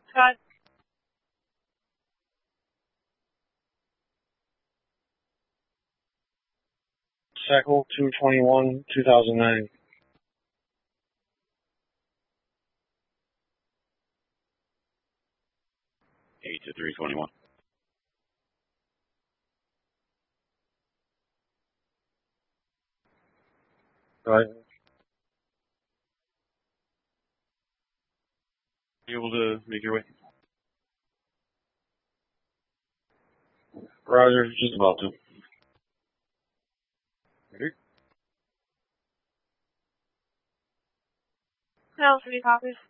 Scott. Cycle 221, 2009. Eight to 321. Right. You able to make your way? Roger, just about to. Ready? No, 3 copies.